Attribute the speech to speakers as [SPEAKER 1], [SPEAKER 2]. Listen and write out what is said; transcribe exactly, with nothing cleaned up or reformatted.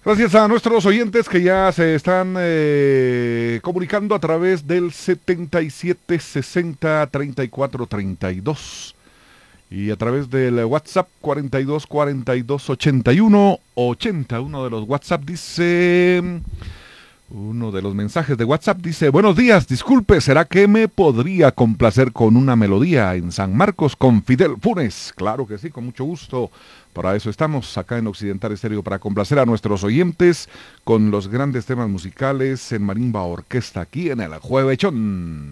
[SPEAKER 1] Gracias a nuestros oyentes que ya se están eh, comunicando a través del setenta y siete sesenta treinta y cuatro treinta y dos y a través del WhatsApp cuarenta y dos cuarenta y dos ochenta y uno ochenta. Uno de los WhatsApp dice... Uno de los mensajes de WhatsApp dice: buenos días, disculpe, ¿será que me podría complacer con una melodía en San Marcos con Fidel Funes? Claro que sí, con mucho gusto. Para eso estamos acá en Occidental Estéreo, para complacer a nuestros oyentes con los grandes temas musicales en marimba orquesta aquí en el Juevechón.